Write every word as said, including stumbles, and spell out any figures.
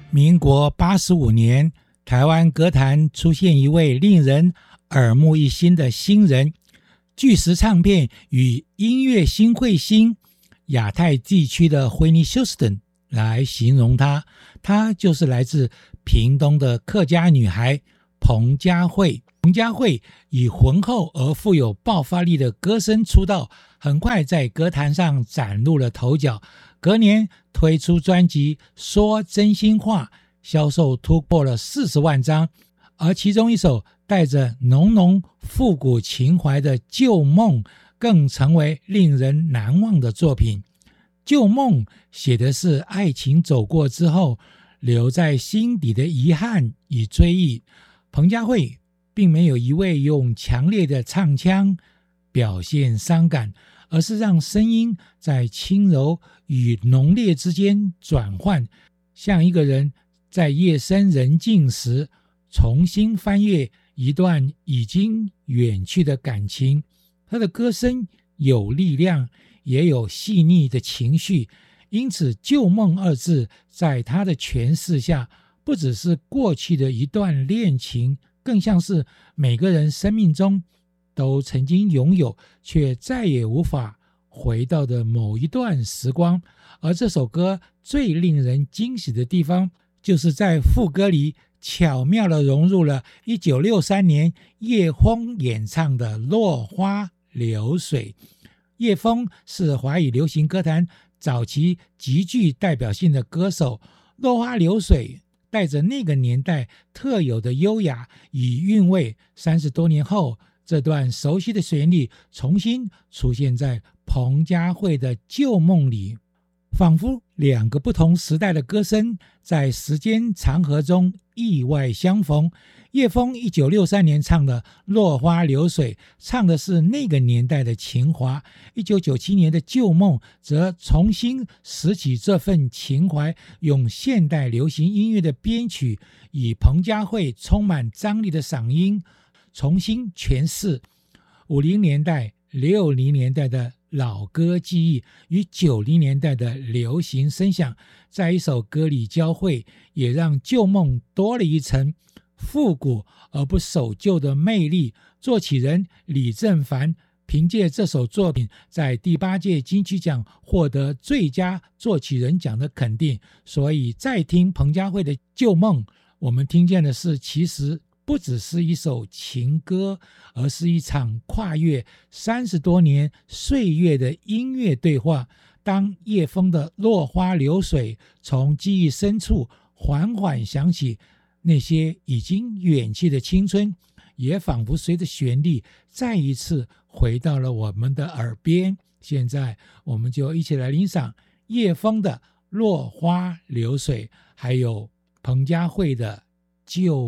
民国八十五年，台湾歌坛出现一位令人耳目一新的新人，巨石唱片与音乐新彗星亚太地区的惠妮休斯顿来形容她，她就是来自屏东的客家女孩彭佳慧。彭佳慧以浑厚而富有爆发力的歌声出道，很快在歌坛上崭露了头角。隔年推出专辑《说真心话》，销售突破了四十万张，而其中一首带着浓浓复古情怀的《旧梦》更成为令人难忘的作品。《旧梦》写的是爱情走过之后留在心底的遗憾与追忆。彭佳慧并没有一味用强烈的唱腔表现伤感，而是让声音在轻柔与浓烈之间转换，像一个人在夜深人静时重新翻阅一段已经远去的感情。他的歌声有力量，也有细腻的情绪，因此旧梦二字在他的诠释下，不只是过去的一段恋情，更像是每个人生命中都曾经拥有却再也无法回到的某一段时光。而这首歌最令人惊喜的地方，就是在副歌里巧妙地融入了一九六三年叶枫演唱的《落花流水》。叶枫是华语流行歌坛早期极具代表性的歌手，《落花流水》带着那个年代特有的优雅与韵味，三十多年后，这段熟悉的旋律重新出现在彭佳慧的旧梦里，仿佛两个不同时代的歌声在时间长河中意外相逢。叶枫一九六三年唱的《落花流水》唱的是那个年代的情怀，一九九七年的《旧梦》则重新拾起这份情怀，用现代流行音乐的编曲以彭佳慧充满张力的嗓音重新诠释五零年代、六零年代的老歌记忆与九零年代的流行声响，在一首歌里交汇，也让旧梦多了一层复古而不守旧的魅力。作曲人李正帆凭借这首作品在第八届金曲奖获得最佳作曲人奖的肯定。所以再听彭佳慧的《旧梦》，我们听见的是其实不只是一首情歌，而是一场跨越三十多年岁月的音乐对话。当叶枫的《落花流水》从记忆深处缓缓响起，那些已经远去的青春也仿佛随着旋律再一次回到了我们的耳边。现在我们就一起来欣赏叶枫的《落花流水》，还有彭佳慧的《旧